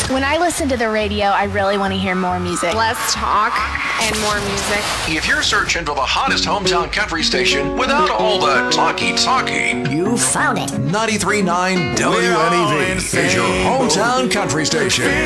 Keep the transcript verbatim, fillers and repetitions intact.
When I listen to the radio, I really want to hear more music. Less talk and more music. If you're searching for the hottest hometown country station without all the talky-talky, you found it. ninety-three point nine W N E V is your hometown country station.